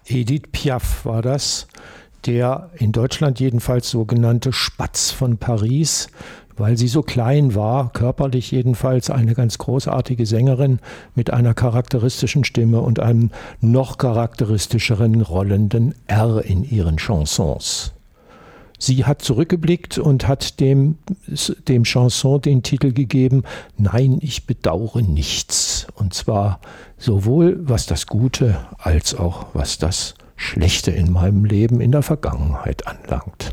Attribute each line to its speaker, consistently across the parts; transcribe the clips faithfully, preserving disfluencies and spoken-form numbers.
Speaker 1: Edith Piaf war das, der in Deutschland jedenfalls sogenannte Spatz von Paris, weil sie so klein war, körperlich jedenfalls eine ganz großartige Sängerin mit einer charakteristischen Stimme und einem noch charakteristischeren rollenden R in ihren Chansons. Sie hat zurückgeblickt und hat dem, dem Chanson den Titel gegeben, Nein, ich bedauere nichts. Und zwar sowohl was das Gute als auch was das Schlechte in meinem Leben in der Vergangenheit anlangt.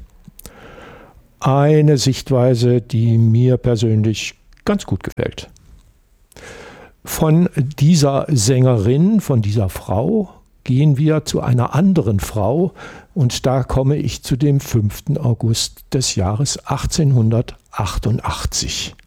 Speaker 1: Eine Sichtweise, die mir persönlich ganz gut gefällt. Von dieser Sängerin, von dieser Frau, gehen wir zu einer anderen Frau und da komme ich zu dem fünften August des Jahres achtzehnhundertachtundachtzig.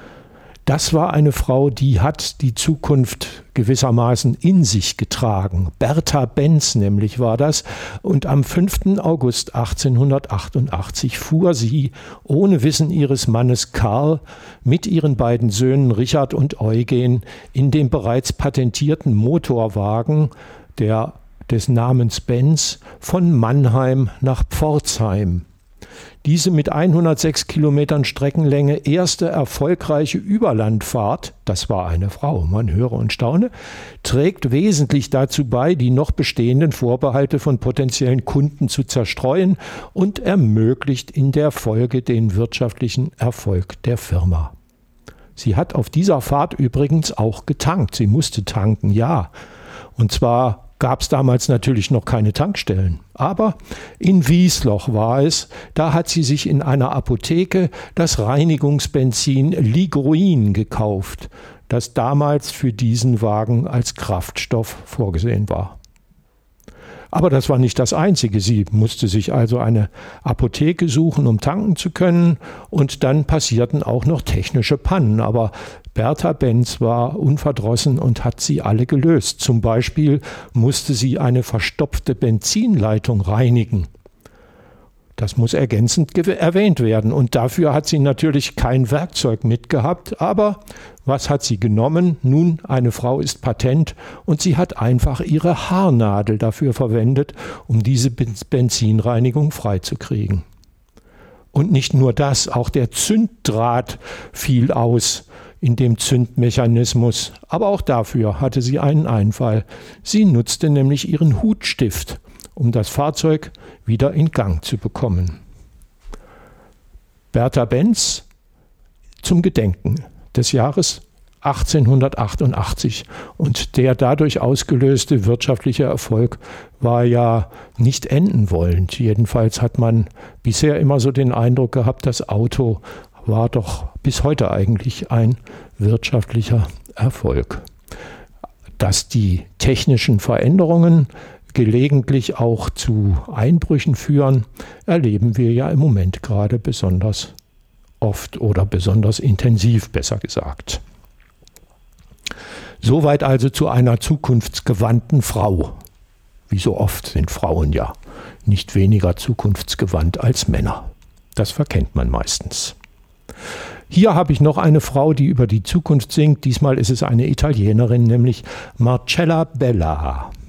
Speaker 1: Das war eine Frau, die hat die Zukunft gewissermaßen in sich getragen. Bertha Benz nämlich war das. Und am fünften August achtzehnhundertachtundachtzig fuhr sie ohne Wissen ihres Mannes Karl mit ihren beiden Söhnen Richard und Eugen in dem bereits patentierten Motorwagen der, des Namens Benz von Mannheim nach Pforzheim. Diese mit hundertsechs Kilometern Streckenlänge erste erfolgreiche Überlandfahrt, das war eine Frau, man höre und staune, trägt wesentlich dazu bei, die noch bestehenden Vorbehalte von potenziellen Kunden zu zerstreuen und ermöglicht in der Folge den wirtschaftlichen Erfolg der Firma. Sie hat auf dieser Fahrt übrigens auch getankt. Sie musste tanken, ja. Und zwar gab es damals natürlich noch keine Tankstellen. Aber in Wiesloch war es, da hat sie sich in einer Apotheke das Reinigungsbenzin Ligruin gekauft, das damals für diesen Wagen als Kraftstoff vorgesehen war. Aber das war nicht das Einzige. Sie musste sich also eine Apotheke suchen, um tanken zu können. Und dann passierten auch noch technische Pannen. Aber Bertha Benz war unverdrossen und hat sie alle gelöst. Zum Beispiel musste sie eine verstopfte Benzinleitung reinigen. Das muss ergänzend erwähnt werden. Und dafür hat sie natürlich kein Werkzeug mitgehabt. Aber was hat sie genommen? Nun, eine Frau ist patent und sie hat einfach ihre Haarnadel dafür verwendet, um diese Benzinreinigung freizukriegen. Und nicht nur das, auch der Zünddraht fiel aus in dem Zündmechanismus. Aber auch dafür hatte sie einen Einfall. Sie nutzte nämlich ihren Hutstift, um das Fahrzeug wieder in Gang zu bekommen. Bertha Benz zum Gedenken des Jahres achtzehnhundertachtundachtzig. Und der dadurch ausgelöste wirtschaftliche Erfolg war ja nicht enden wollend. Jedenfalls hat man bisher immer so den Eindruck gehabt, das Auto war doch bis heute eigentlich ein wirtschaftlicher Erfolg. Dass die technischen Veränderungen gelegentlich auch zu Einbrüchen führen, erleben wir ja im Moment gerade besonders oft oder besonders intensiv, besser gesagt. Soweit also zu einer zukunftsgewandten Frau. Wie so oft sind Frauen ja nicht weniger zukunftsgewandt als Männer. Das verkennt man meistens. Hier habe ich noch eine Frau, die über die Zukunft singt. Diesmal ist es eine Italienerin, nämlich Marcella Bella.